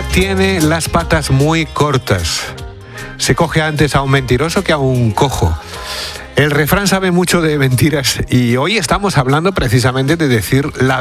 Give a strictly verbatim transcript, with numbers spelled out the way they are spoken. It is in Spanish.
tiene las patas muy cortas. Se coge antes a un mentiroso que a un cojo. El refrán sabe mucho de mentiras y hoy estamos hablando precisamente de decir la